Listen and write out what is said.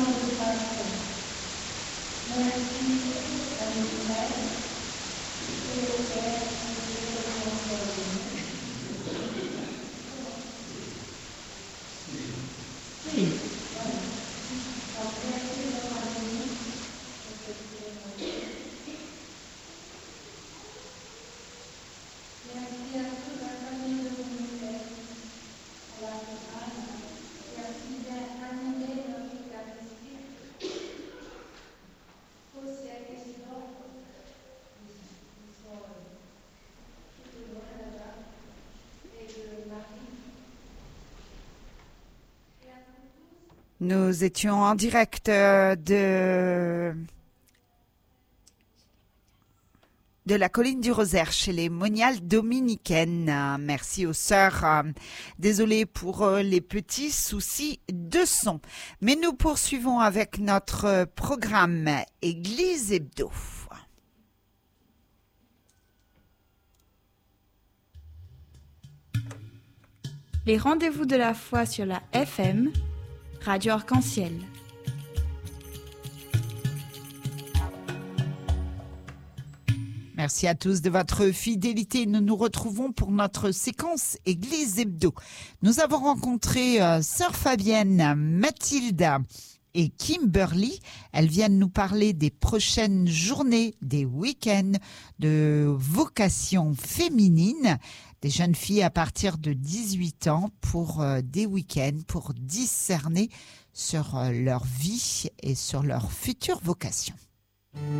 Nous étions en direct de la colline du Rosaire chez les moniales dominicaines. Merci aux sœurs. Désolée pour les petits soucis de son. Mais nous poursuivons avec notre programme Église Hebdo. Les rendez-vous de la foi sur la FM, Radio Arc-en-Ciel. Merci à tous de votre fidélité. Nous nous retrouvons pour notre séquence Église Hebdo. Nous avons rencontré Sœur Fabienne, Mathilde et Kimberly. Elles viennent nous parler des prochaines journées, des week-ends de vocation féminine, des jeunes filles à partir de 18 ans pour des week-ends, pour discerner sur leur vie et sur leur future vocation.